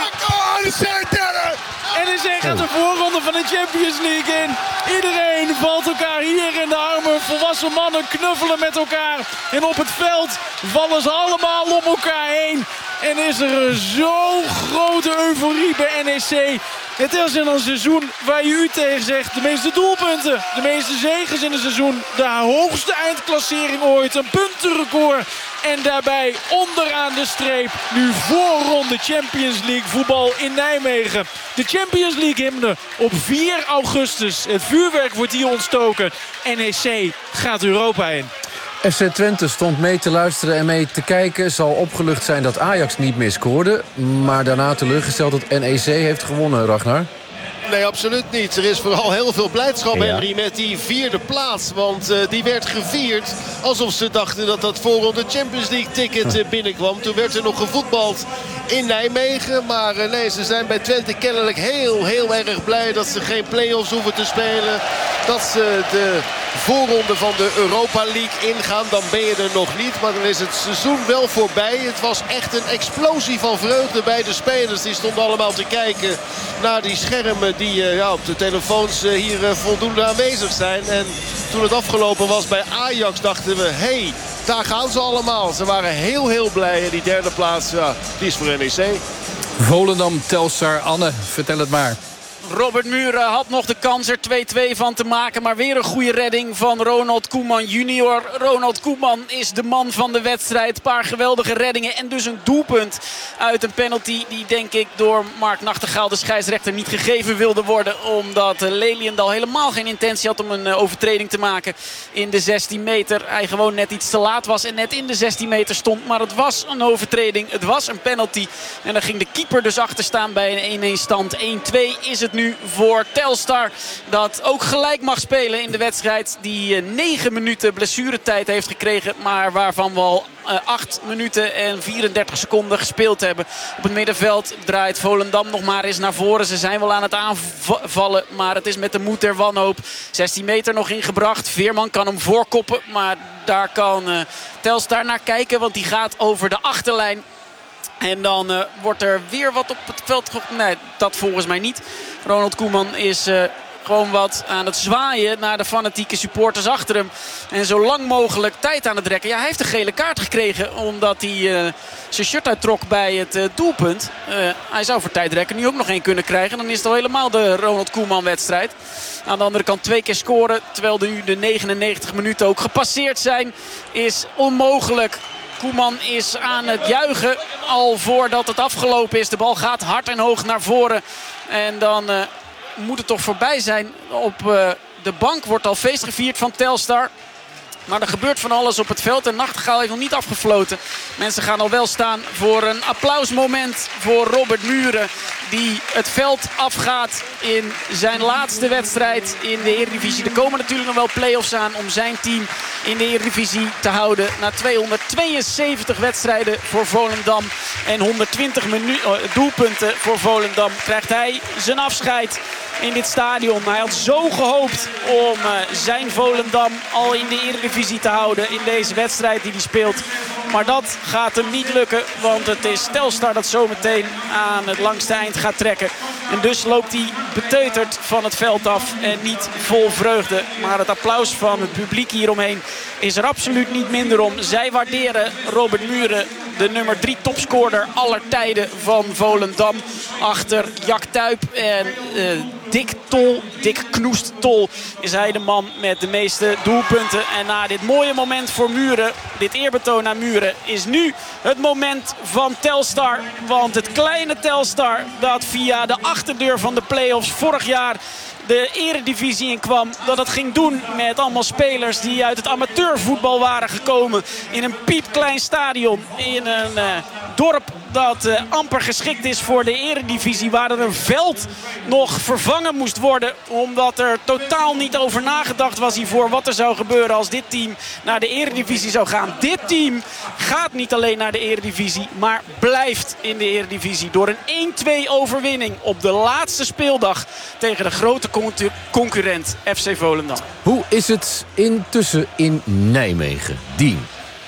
N E C gaat de voorronde van de Champions League in. Iedereen valt elkaar hier in de armen. Volwassen mannen knuffelen met elkaar. En op het veld vallen ze allemaal om elkaar heen. En is er zo'n grote euforie bij N E C. Het is in een seizoen waar je u tegen zegt. De meeste doelpunten, de meeste zegens in een seizoen. De hoogste eindklassering ooit, een puntenrecord. En daarbij onderaan de streep nu voorronde Champions League voetbal in Nijmegen. De Champions League hymne op vier augustus. Het vuurwerk wordt hier ontstoken. N E C gaat Europa in. F C Twente stond mee te luisteren en mee te kijken. Zal opgelucht zijn dat Ajax niet meer scoorde. Maar daarna teleurgesteld dat N E C heeft gewonnen, Ragnar. Nee, absoluut niet. Er is vooral heel veel blijdschap, ja. Henry, met die vierde plaats. Want uh, die werd gevierd alsof ze dachten dat dat voorronde Champions League ticket uh, binnenkwam. Toen werd er nog gevoetbald in Nijmegen. Maar uh, nee, ze zijn bij Twente kennelijk heel, heel erg blij dat ze geen play-offs hoeven te spelen. Dat ze de voorronde van de Europa League ingaan. Dan ben je er nog niet. Maar dan is het seizoen wel voorbij. Het was echt een explosie van vreugde bij de spelers. Die stonden allemaal te kijken naar die schermen die uh, ja, op de telefoons uh, hier uh, voldoende aanwezig zijn. En toen het afgelopen was bij Ajax dachten we, hé, hey, daar gaan ze allemaal. Ze waren heel, heel blij. En die derde plaats, ja, die is voor N E C. Volendam, Telstar, Anne, vertel het maar. Robert Muren had nog de kans er twee-twee van te maken. Maar weer een goede redding van Ronald Koeman junior. Ronald Koeman is de man van de wedstrijd. Een paar geweldige reddingen en dus een doelpunt uit een penalty. Die denk ik door Mark Nachtegaal, de scheidsrechter, niet gegeven wilde worden. Omdat Leliendal helemaal geen intentie had om een overtreding te maken in de zestien meter. Hij gewoon net iets te laat was en net in de zestien meter stond. Maar het was een overtreding. Het was een penalty. En dan ging de keeper dus achter staan bij een één-één stand. één-twee is het nu voor Telstar. Dat ook gelijk mag spelen in de wedstrijd. Die negen minuten blessuretijd heeft gekregen. Maar waarvan we al acht minuten en vierendertig seconden gespeeld hebben. Op het middenveld draait Volendam nog maar eens naar voren. Ze zijn wel aan het aanvallen. Maar het is met de moed der wanhoop. zestien meter nog ingebracht. Veerman kan hem voorkoppen. Maar daar kan uh, Telstar naar kijken. Want die gaat over de achterlijn. En dan uh, wordt er weer wat op het veld gegooid. Nee, dat volgens mij niet. Ronald Koeman is uh, gewoon wat aan het zwaaien naar de fanatieke supporters achter hem. En zo lang mogelijk tijd aan het rekken. Ja, hij heeft een gele kaart gekregen omdat hij uh, zijn shirt uittrok bij het uh, doelpunt. Uh, hij zou voor tijdrekken nu ook nog één kunnen krijgen. Dan is het al helemaal de Ronald Koeman wedstrijd. Aan de andere kant twee keer scoren. Terwijl nu de negenennegentig minuten ook gepasseerd zijn. Is onmogelijk. Koeman is aan het juichen al voordat het afgelopen is. De bal gaat hard en hoog naar voren. En dan uh, moet het toch voorbij zijn. Op uh, de bank wordt al feest gevierd van Telstar. Maar er gebeurt van alles op het veld. En Nachtegaal heeft nog niet afgefloten. Mensen gaan al wel staan voor een applausmoment voor Robert Muren. Die het veld afgaat in zijn laatste wedstrijd in de Eredivisie. Er komen natuurlijk nog wel play-offs aan om zijn team in de Eredivisie te houden. Na tweehonderdtweeënzeventig wedstrijden voor Volendam en honderdtwintig doelpunten voor Volendam krijgt hij zijn afscheid in dit stadion. Hij had zo gehoopt om uh, zijn Volendam al in de Eredivisie te houden in deze wedstrijd die hij speelt. Maar dat gaat hem niet lukken, want het is Telstar dat zometeen aan het langste eind gaat trekken. En dus loopt hij beteuterd van het veld af en niet vol vreugde. Maar het applaus van het publiek hieromheen is er absoluut niet minder om. Zij waarderen Robert Muren, de nummer drie topscorer aller tijden van Volendam. Achter Jack Tuyp en uh, Dick Tol, Dick Knoest Tol, is hij de man met de meeste doelpunten. En na dit mooie moment voor Muren, dit eerbetoon aan Muren, is nu het moment van Telstar. Want het kleine Telstar dat via de achterdeur van de play-offs vorig jaar de eredivisie in kwam, dat het ging doen met allemaal spelers die uit het amateurvoetbal waren gekomen. In een piepklein stadion, in een uh, dorp dat uh, amper geschikt is voor de eredivisie, waar er een veld nog vervangen moest worden, omdat er totaal niet over nagedacht was hiervoor wat er zou gebeuren als dit team naar de eredivisie zou gaan. Dit team gaat niet alleen naar de eredivisie, maar blijft in de eredivisie door een één-twee overwinning op de laatste speeldag tegen de grote concurrent F C Volendam. Hoe is het intussen in Nijmegen? Dien.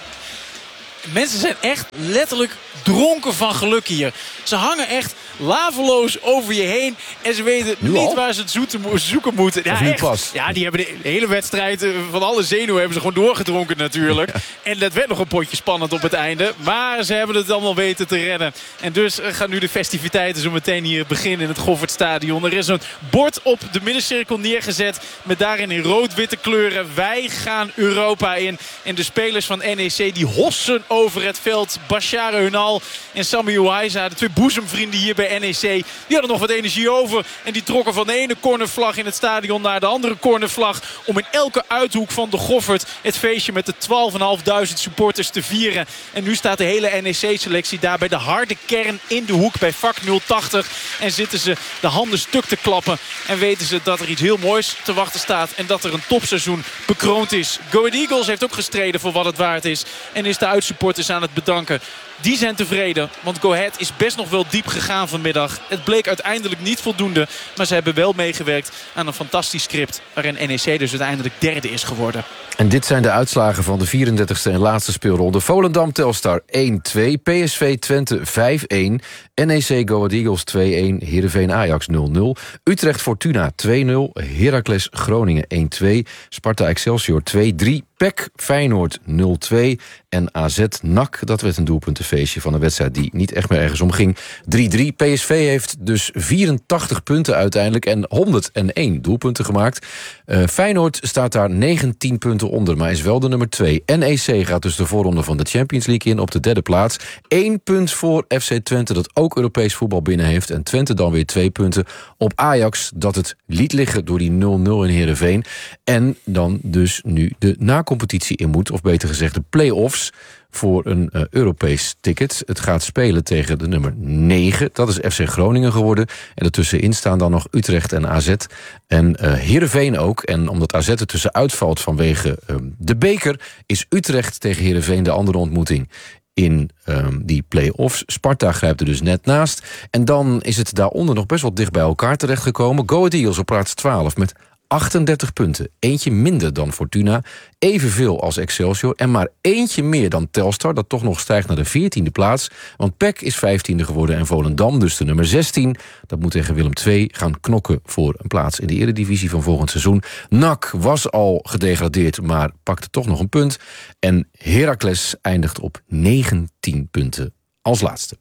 Mensen zijn echt letterlijk dronken van geluk hier. Ze hangen echt laveloos over je heen. En ze weten nu niet al? waar ze het zoeten, zoeken moeten. Ja, of nu echt. pas? Ja, die hebben de hele wedstrijd van alle zenuwen hebben ze gewoon doorgedronken natuurlijk. Ja. En dat werd nog een potje spannend op het einde. Maar ze hebben het allemaal weten te redden. En dus gaan nu de festiviteiten zo meteen hier beginnen in het Goffertstadion. Er is een bord op de middencirkel neergezet met daarin in rood-witte kleuren: wij gaan Europa in. En de spelers van N E C die hossen over het veld. Bashar Eunal en Sami Ouaiza, de twee boezemvrienden hier bij N E C, die hadden nog wat energie over. En die trokken van de ene cornervlag in het stadion naar de andere cornervlag om in elke uithoek van de Goffert het feestje met de twaalfduizend vijfhonderd supporters te vieren. En nu staat de hele N E C-selectie daar bij de harde kern in de hoek bij vak nul tachtig. En zitten ze de handen stuk te klappen. En weten ze dat er iets heel moois te wachten staat. En dat er een topseizoen bekroond is. Go Ahead Eagles heeft ook gestreden voor wat het waard is. En is de uitsupporters aan het bedanken. Die zijn tevreden, want Go Ahead is best nog wel diep gegaan vanmiddag. Het bleek uiteindelijk niet voldoende, maar ze hebben wel meegewerkt aan een fantastisch script waarin N E C dus uiteindelijk derde is geworden. En dit zijn de uitslagen van de vierendertigste en laatste speelronde. Volendam Telstar één-twee, P S V Twente vijf-een, N E C Go Ahead Eagles twee-een, Heerenveen Ajax nul nul, Utrecht Fortuna twee nul, Heracles Groningen één-twee, Sparta Excelsior twee-drie, P E C Feyenoord nul twee en A Z N A C, dat werd een doelpuntenfeestje van een wedstrijd die niet echt meer ergens om ging. drie-drie. P S V heeft dus vierentachtig punten uiteindelijk en honderdéén doelpunten gemaakt. Uh, Feyenoord staat daar negentien punten onder, maar is wel de nummer twee. N E C gaat dus de voorronde van de Champions League in op de derde plaats. Eén punt voor F C Twente, dat ook Europees voetbal binnen heeft. En Twente dan weer twee punten op Ajax, dat het liet liggen door die nul nul in Heerenveen. En dan dus nu de nacompetitie in moet, of beter gezegd de play-offs voor een uh, Europees ticket. Het gaat spelen tegen de nummer negen. Dat is F C Groningen geworden. En ertussenin staan dan nog Utrecht en A Z. En uh, Heerenveen ook. En omdat A Z er tussenuit valt vanwege uh, de beker, is Utrecht tegen Heerenveen de andere ontmoeting in um, die play-offs. Sparta grijpt er dus net naast. En dan is het daaronder nog best wel dicht bij elkaar terechtgekomen. Go Ahead Eagles op plaats twaalf met achtendertig punten. Eentje minder dan Fortuna, evenveel als Excelsior en maar eentje meer dan Telstar, dat toch nog stijgt naar de veertiende plaats. Want P E C is vijftiende geworden en Volendam, dus de nummer zestien. Dat moet tegen Willem twee gaan knokken voor een plaats in de eredivisie van volgend seizoen. N A C was al gedegradeerd, maar pakte toch nog een punt. En Heracles eindigt op negentien punten als laatste.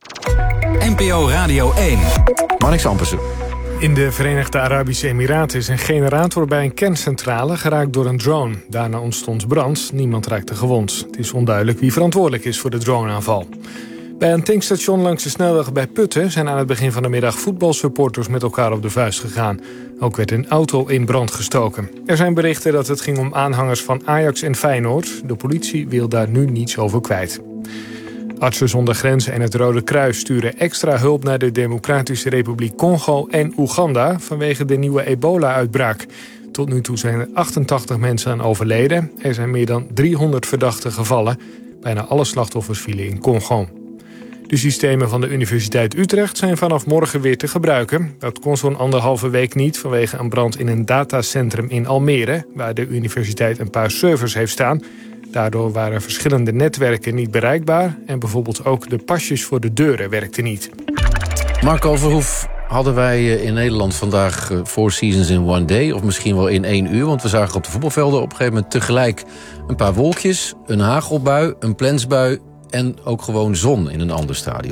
N P O Radio één. Marnix Ampersen. In de Verenigde Arabische Emiraten is een generator bij een kerncentrale geraakt door een drone. Daarna ontstond brand, niemand raakte gewond. Het is onduidelijk wie verantwoordelijk is voor de droneaanval. Bij een tankstation langs de snelweg bij Putten zijn aan het begin van de middag voetbalsupporters met elkaar op de vuist gegaan. Ook werd een auto in brand gestoken. Er zijn berichten dat het ging om aanhangers van Ajax en Feyenoord. De politie wil daar nu niets over kwijt. Artsen zonder Grenzen en het Rode Kruis sturen extra hulp naar de Democratische Republiek Congo en Oeganda vanwege de nieuwe ebola-uitbraak. Tot nu toe zijn er achtentachtig mensen aan overleden. Er zijn meer dan driehonderd verdachten gevallen. Bijna alle slachtoffers vielen in Congo. De systemen van de Universiteit Utrecht zijn vanaf morgen weer te gebruiken. Dat kon zo'n anderhalve week niet vanwege een brand in een datacentrum in Almere, waar de universiteit een paar servers heeft staan. Daardoor waren verschillende netwerken niet bereikbaar en bijvoorbeeld ook de pasjes voor de deuren werkten niet. Marco Verhoef, hadden wij in Nederland vandaag Four Seasons in one day, of misschien wel in één uur? Want we zagen op de voetbalvelden op een gegeven moment tegelijk een paar wolkjes, een hagelbui, een plensbui en ook gewoon zon in een ander stadion.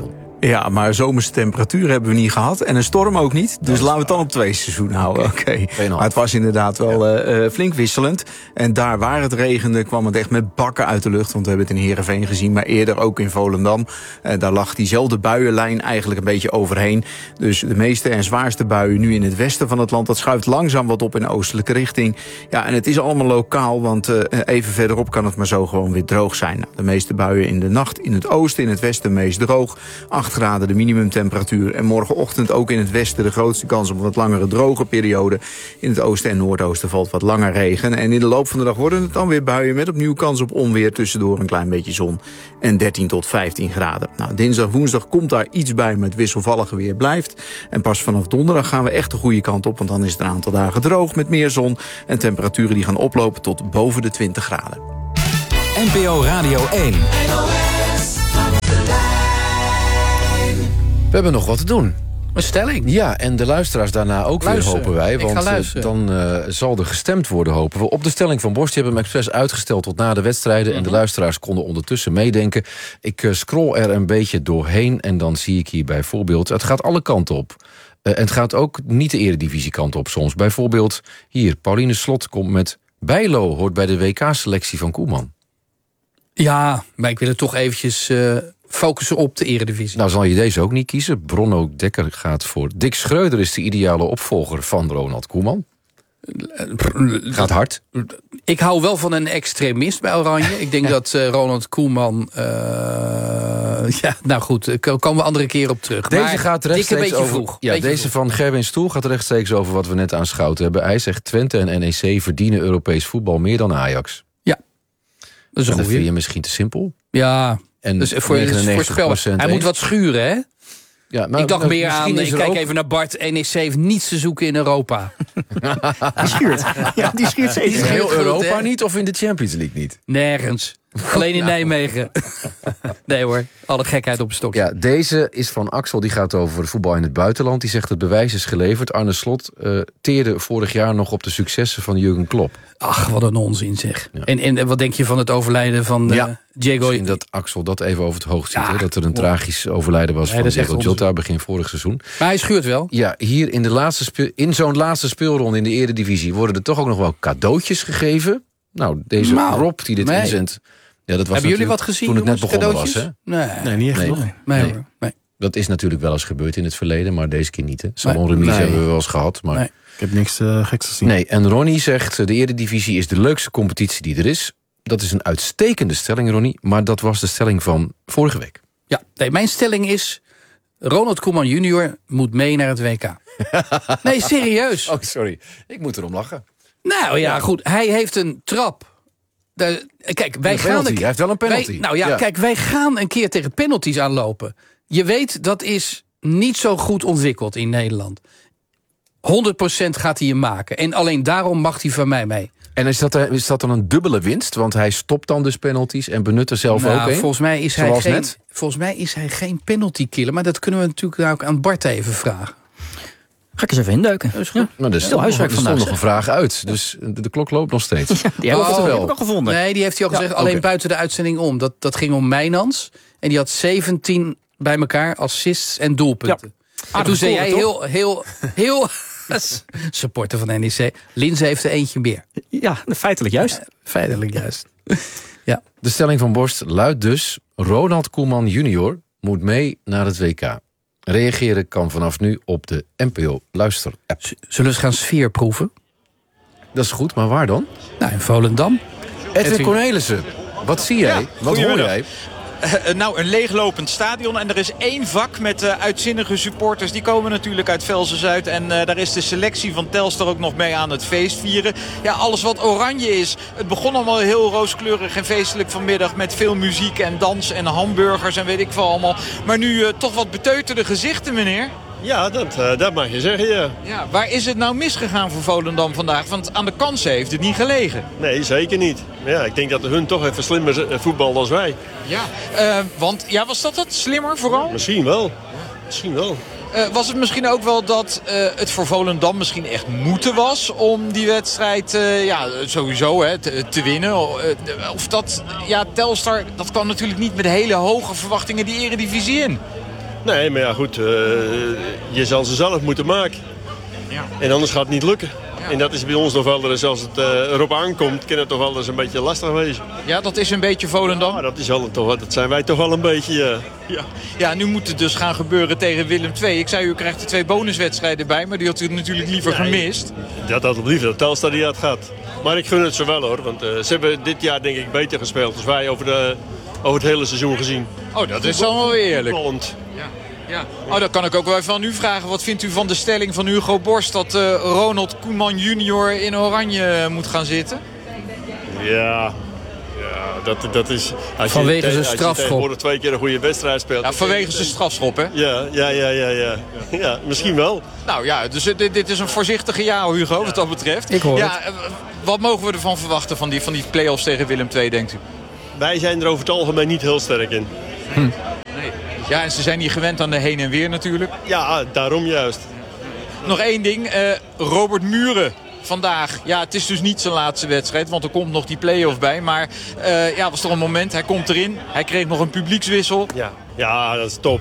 Ja, maar zomerse temperatuur hebben we niet gehad. En een storm ook niet. Dus laten we het dan op twee seizoenen houden. Oké. Okay. Maar het was inderdaad wel ja. uh, flink wisselend. En daar waar het regende kwam het echt met bakken uit de lucht. Want we hebben het in Heerenveen gezien. Maar eerder ook in Volendam. Uh, daar lag diezelfde buienlijn eigenlijk een beetje overheen. Dus de meeste en zwaarste buien nu in het westen van het land. Dat schuift langzaam wat op in de oostelijke richting. Ja, en het is allemaal lokaal. Want uh, even verderop kan het maar zo gewoon weer droog zijn. Nou, de meeste buien in de nacht in het oosten, in het westen meest droog. acht graden de minimumtemperatuur. En morgenochtend ook in het westen de grootste kans op een wat langere droge periode. In het oosten en noordoosten valt wat langer regen. En in de loop van de dag worden het dan weer buien met opnieuw kans op onweer. Tussendoor een klein beetje zon en dertien tot vijftien graden. Nou, dinsdag, woensdag komt daar iets bij, maar het wisselvallige weer blijft. En pas vanaf donderdag gaan we echt de goede kant op. Want dan is het een aantal dagen droog met meer zon. En temperaturen die gaan oplopen tot boven de twintig graden. N P O Radio één. We hebben nog wat te doen. Een stelling. Ja, en de luisteraars daarna ook luisteren. weer, hopen wij. Want dan uh, zal er gestemd worden, hopen we. Op de stelling van Borst. Die hebben we expres uitgesteld tot na de wedstrijden. Mm-hmm. En de luisteraars konden ondertussen meedenken. Ik uh, scroll er een beetje doorheen. En dan zie ik hier bijvoorbeeld... Het gaat alle kanten op. Uh, en het gaat ook niet de eredivisiekant op soms. Bijvoorbeeld hier, Pauline Slot komt met... Bijlo hoort bij de W K-selectie van Koeman. Ja, maar ik wil het toch eventjes... Uh... focussen op de eredivisie. Nou, zal je deze ook niet kiezen. Bronno Dekker gaat voor... Dick Schreuder is de ideale opvolger van Ronald Koeman. Gaat hard. Ik hou wel van een extremist bij Oranje. Ik denk dat uh, Ronald Koeman... Uh, ja, nou goed, daar komen we andere keer op terug. Deze maar gaat rechtstreeks over... Vroeg, ja, deze vroeg. Van Gerwin Stoel gaat rechtstreeks over wat we net aanschouwd hebben. Hij zegt Twente en N E C verdienen Europees voetbal meer dan Ajax. Ja. Dat is een dat vind je misschien te simpel? Ja. En dus voor voorspellen. Hij moet wat schuren, hè? Ja, maar ik dacht meer aan, ik kijk ook... even naar Bart, N E C heeft niets te zoeken in Europa. Die schuurt. Ja, die schuurt zeker. Die heel Europa niet of in de Champions League niet? Nergens. Alleen in nou. Nijmegen. Nee hoor, alle gekheid op een stokje. Ja, deze is van Axel, die gaat over voetbal in het buitenland. Die zegt het bewijs is geleverd. Arne Slot uh, teerde vorig jaar nog op de successen van Jurgen Klopp. Ach, wat een onzin zeg. Ja. En, en wat denk je van het overlijden van uh, ja, Diego... Misschien dat Axel dat even over het hoofd ziet. Ja, hè? Dat er een wow. tragisch overlijden was nee, van Diego Jota begin vorig seizoen. Maar hij schuurt wel. Ja, hier in, de laatste speel, in zo'n laatste speelronde in de Eredivisie... worden er toch ook nog wel cadeautjes gegeven. Nou, deze nou, Rob die dit nee. inzendt... Ja, dat was hebben jullie wat gezien toen het net begonnen cadeautjes? was, hè? Nee, nee niet echt nee. nog. Nee. Nee, nee. nee. Dat is natuurlijk wel eens gebeurd in het verleden, maar deze keer niet. Hè? Salon remise nee. hebben we wel eens gehad. Maar... Nee. Ik heb niks uh, geks gezien. Nee, en Ronnie zegt, de Eredivisie is de leukste competitie die er is. Dat is een uitstekende stelling, Ronnie. Maar dat was de stelling van vorige week. Ja, nee, mijn stelling is... Ronald Koeman junior moet mee naar het W K. Nee, serieus. Oh, sorry. Ik moet erom lachen. Nou ja, goed. Hij heeft een trap... De, kijk, wij gaan een, hij heeft wel een penalty. Wij, nou ja, ja, kijk, wij gaan een keer tegen penalties aanlopen. Je weet, dat is niet zo goed ontwikkeld in Nederland. honderd procent gaat hij hem maken. En alleen daarom mag hij van mij mee. En is dat, is dat dan een dubbele winst? Want hij stopt dan dus penalties en benut er zelf nou, ook een? Volgens mij is hij geen, volgens mij is hij geen penalty killer. Maar dat kunnen we natuurlijk ook aan Bart even vragen. Ga ik eens even induiken. Dat is goed. Ja. Maar er stond, nog, er stond nog een vraag uit. Dus de, de klok loopt nog steeds. Ja, die hebben we oh, al gevonden. Nee, die heeft hij al gezegd. Ja, alleen okay. buiten de uitzending om. Dat, dat ging om Mijnans. En die had zeventien bij elkaar assists en doelpunten. Ja. En toen zei jij heel, heel, heel supporter van N E C. Linse heeft er eentje meer. Ja, feitelijk juist. Ja, feitelijk juist. Ja. De stelling van Borst luidt dus... Ronald Koeman junior moet mee naar het W K. Reageren kan vanaf nu op de N P O Luister-app. Zullen we eens gaan sfeer proeven? Dat is goed, maar waar dan? Nou, in Volendam. Edwin, Edwin Cornelissen, wat zie jij? Ja, wat hoor jij? Uh, nou, een leeglopend stadion. En er is één vak met uh, uitzinnige supporters. Die komen natuurlijk uit Velsen-Zuid. En uh, daar is de selectie van Telstar ook nog mee aan het feest vieren. Ja, alles wat oranje is. Het begon allemaal heel rooskleurig en feestelijk vanmiddag. Met veel muziek en dans en hamburgers en weet ik veel allemaal. Maar nu uh, toch wat beteuterde gezichten, meneer. Ja, dat, uh, dat mag je zeggen, ja. ja. Waar is het nou misgegaan voor Volendam vandaag? Want aan de kansen heeft het niet gelegen. Nee, zeker niet. Maar ja, ik denk dat hun toch even slimmer voetbal dan wij. Ja, uh, want ja, was dat het? Slimmer vooral? Misschien wel. Misschien wel. Uh, was het misschien ook wel dat uh, het voor Volendam misschien echt moeten was om die wedstrijd uh, ja, sowieso hè, te, te winnen? Uh, of dat, ja, Telstar, dat kwam natuurlijk niet met hele hoge verwachtingen die Eredivisie in. Nee, maar ja goed, uh, je zal ze zelf moeten maken. Ja. En anders gaat het niet lukken. Ja. En dat is bij ons nog wel eens, als het uh, erop aankomt, kan het toch wel eens een beetje lastig wezen. Ja, dat is een beetje Volendam? Ja, dat, is wel, toch, dat zijn wij toch wel een beetje, uh, ja. Ja, nu moet het dus gaan gebeuren tegen Willem twee. Ik zei, u krijgt er twee bonuswedstrijden bij, maar die had u natuurlijk liever ja, gemist. Dat had ik liever, dat Telstar die had gehad. Maar ik gun het ze wel hoor, want uh, ze hebben dit jaar denk ik beter gespeeld dan wij over, de, over het hele seizoen gezien. Oh, dat is dan wel weer eerlijk. Voetballend. Ja. Ja. Oh, dan kan ik ook wel even aan u vragen. Wat vindt u van de stelling van Hugo Borst dat uh, Ronald Koeman junior in oranje moet gaan zitten? Ja, ja dat, dat is... Als vanwege je, zijn strafschop. Als je tegenwoordig twee keer een goede wedstrijd speelt... Ja, vanwege zijn strafschop, hè? Ja, ja, ja, ja, ja. Ja, misschien wel. Nou ja, dus dit, dit is een voorzichtige ja, Hugo, ja. wat dat betreft. Ik hoor ja, het. Wat mogen we ervan verwachten van die, van die play-offs tegen Willem twee, denkt u? Wij zijn er over het algemeen niet heel sterk in. Hm. Nee. Ja, en ze zijn hier gewend aan de heen en weer natuurlijk. Ja, daarom juist. Nog één ding. Uh, Robert Muren vandaag. Ja, het is dus niet zijn laatste wedstrijd, want er komt nog die play-off bij. Maar uh, ja, was toch een moment. Hij komt erin. Hij kreeg nog een publiekswissel. Ja, ja dat is top.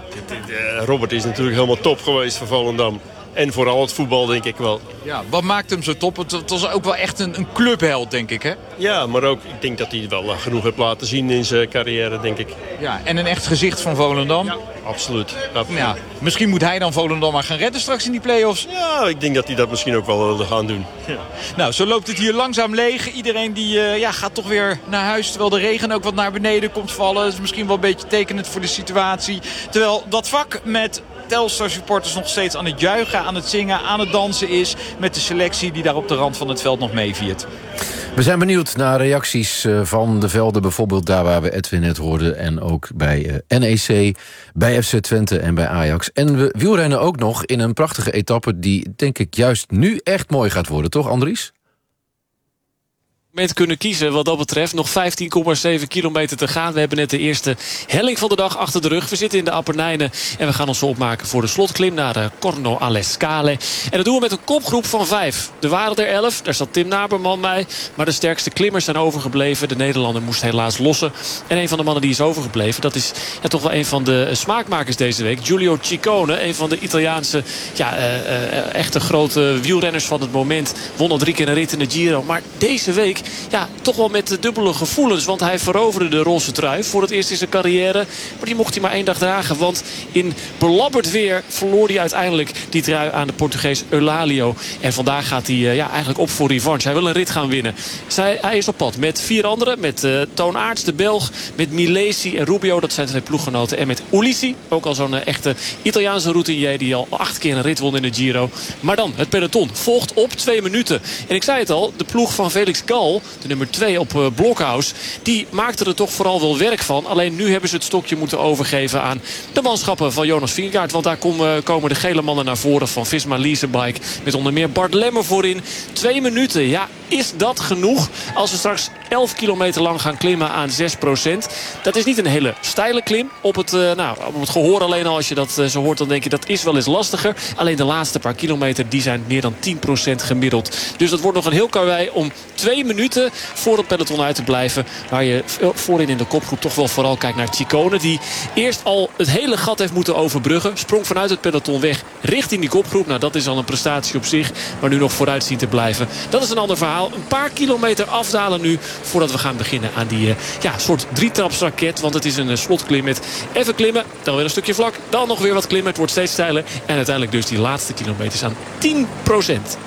Robert is natuurlijk helemaal top geweest voor Volendam. En vooral het voetbal, denk ik wel. Ja, wat maakt hem zo top? Het was ook wel echt een, een clubheld, denk ik, hè? Ja, maar ook, ik denk dat hij wel genoeg heeft laten zien in zijn carrière, denk ik. Ja, en een echt gezicht van Volendam? Ja, absoluut. absoluut. Ja, misschien moet hij dan Volendam maar gaan redden straks in die play-offs? Ja, ik denk dat hij dat misschien ook wel wilde gaan doen. Ja. Nou, zo loopt het hier langzaam leeg. Iedereen die uh, ja, gaat toch weer naar huis, terwijl de regen ook wat naar beneden komt vallen. Dat is misschien wel een beetje tekenend voor de situatie. Terwijl dat vak met Telstar supporters nog steeds aan het juichen, aan het zingen, aan het dansen is. Met de selectie die daar op de rand van het veld nog meeviert. We zijn benieuwd naar reacties van de velden. Bijvoorbeeld daar waar we Edwin net hoorden. En ook bij N E C, bij F C Twente en bij Ajax. En we wielrennen ook nog in een prachtige etappe die denk ik juist nu echt mooi gaat worden. Toch Andries? Kunnen kiezen wat dat betreft. Nog vijftien komma zeven kilometer te gaan. We hebben net de eerste helling van de dag achter de rug. We zitten in de Apennijnen en we gaan ons opmaken voor de slotklim naar de Corno alle Scale. En dat doen we met een kopgroep van vijf. Er waren er elf, daar zat Tim Naberman bij. Maar de sterkste klimmers zijn overgebleven. De Nederlander moest helaas lossen. En een van de mannen die is overgebleven, dat is ja, toch wel een van de smaakmakers deze week. Giulio Ciccone, een van de Italiaanse ja, uh, uh, echte grote wielrenners van het moment. Won al drie keer een rit in de Giro. Maar deze week ja, toch wel met dubbele gevoelens. Want hij veroverde de roze trui voor het eerst in zijn carrière. Maar die mocht hij maar één dag dragen. Want in belabberd weer verloor hij uiteindelijk die trui aan de Portugees Eulalio. En vandaag gaat hij ja, eigenlijk op voor revanche. Hij wil een rit gaan winnen. Zij, hij is op pad met vier anderen. Met uh, Toon Aerts, de Belg. Met Milesi en Rubio, dat zijn twee ploeggenoten. En met Ulissi, ook al zo'n uh, echte Italiaanse routinier die al acht keer een rit won in de Giro. Maar dan, het peloton volgt op twee minuten. En ik zei het al, de ploeg van Felix Gal, de nummer twee op uh, Blokhuis, die maakte er toch vooral wel werk van. Alleen nu hebben ze het stokje moeten overgeven aan de manschappen van Jonas Vingegaard. Want daar kom, uh, komen de gele mannen naar voren van Visma Leasebike. Met onder meer Bart Lemmer voorin. Twee minuten, ja, is dat genoeg? Als we straks elf kilometer lang gaan klimmen aan zes procent. Dat is niet een hele steile klim. Op het, uh, nou, op het gehoor alleen al, als je dat uh, zo hoort, dan denk je dat is wel eens lastiger. Alleen de laatste paar kilometer, die zijn meer dan tien procent gemiddeld. Dus dat wordt nog een heel karwei om twee minuten voor het peloton uit te blijven. Waar je voorin in de kopgroep toch wel vooral kijkt naar Ciccone, die eerst al het hele gat heeft moeten overbruggen. Sprong vanuit het peloton weg richting die kopgroep. Nou, dat is al een prestatie op zich. Maar nu nog vooruit zien te blijven. Dat is een ander verhaal. Een paar kilometer afdalen nu voordat we gaan beginnen aan die uh, ja, soort drietrapsraket. Want het is een uh, slotklim met even klimmen, dan weer een stukje vlak, dan nog weer wat klimmen. Het wordt steeds steiler. En uiteindelijk dus die laatste kilometers aan tien procent.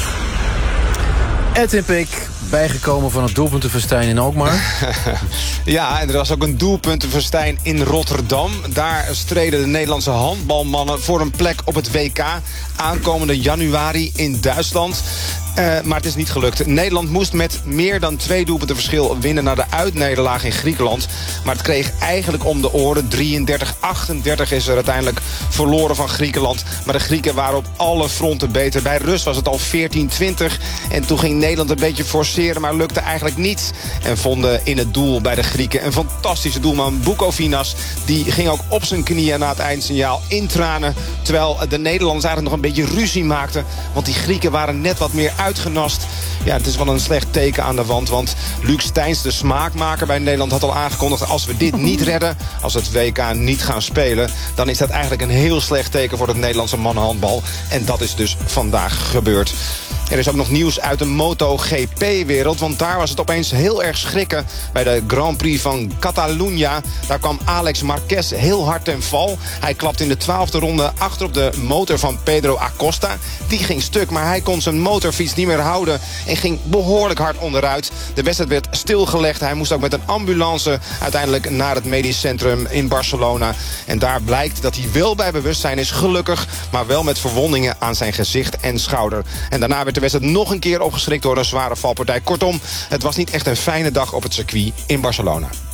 Edwin Peek, bijgekomen van het doelpuntenfestijn in Alkmaar. Ja, en er was ook een doelpuntenfestijn in Rotterdam. Daar streden de Nederlandse handbalmannen voor een plek op het W K. Aankomende januari in Duitsland. Uh, maar het is niet gelukt. Nederland moest met meer dan twee doelpunten verschil winnen naar de uitnederlaag in Griekenland. Maar het kreeg eigenlijk om de oren. drieëndertig achtendertig is er uiteindelijk verloren van Griekenland. Maar de Grieken waren op alle fronten beter. Bij rust was het al veertien twintig. En toen ging Nederland een beetje forceren, maar lukte eigenlijk niet. En vonden in het doel bij de Grieken een fantastische doelman, Bukovinas. Die ging ook op zijn knieën na het eindsignaal in tranen. Terwijl de Nederlanders eigenlijk nog een beetje ruzie maakten. Want die Grieken waren net wat meer uitgenast. Ja, het is wel een slecht teken aan de wand. Want Luc Steins, de smaakmaker bij Nederland, had al aangekondigd... als we dit niet redden, als we het W K niet gaan spelen... dan is dat eigenlijk een heel slecht teken voor het Nederlandse mannenhandbal. En dat is dus vandaag gebeurd. Er is ook nog nieuws uit de MotoGP-wereld. Want daar was het opeens heel erg schrikken bij de Grand Prix van Catalunya. Daar kwam Alex Marquez heel hard ten val. Hij klapte in de twaalfde ronde achter op de motor van Pedro Acosta. Die ging stuk, maar hij kon zijn motorfiets niet meer houden... en ging behoorlijk hard onderuit. De wedstrijd werd stilgelegd. Hij moest ook met een ambulance uiteindelijk naar het medisch centrum in Barcelona. En daar blijkt dat hij wel bij bewustzijn is, gelukkig... maar wel met verwondingen aan zijn gezicht en schouder. En daarna werd de wedstrijd nog een keer opgeschrikt door een zware valpartij. Kortom, het was niet echt een fijne dag op het circuit in Barcelona.